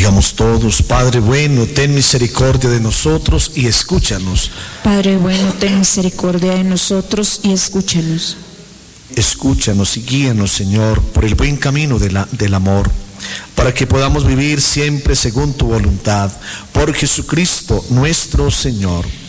Digamos todos: Padre bueno, ten misericordia de nosotros y escúchanos. Padre bueno, ten misericordia de nosotros y escúchanos. Escúchanos y guíanos, Señor, por el buen camino del amor, para que podamos vivir siempre según tu voluntad. Por Jesucristo nuestro Señor.